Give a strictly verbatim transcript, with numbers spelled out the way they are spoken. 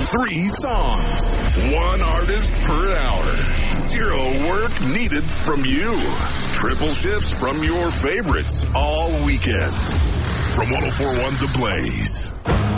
Three songs, one artist per hour. Zero work needed from you. Triple shifts from your favorites all weekend. From one oh four point one The Blaze.